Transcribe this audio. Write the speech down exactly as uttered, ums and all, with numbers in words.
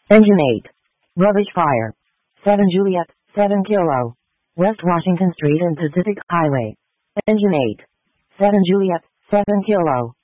Engine eight. Rubbish fire. seven Juliet, seven Kilo. West Washington Street and Pacific Highway. Engine eight. seven Juliet, seven Kilo.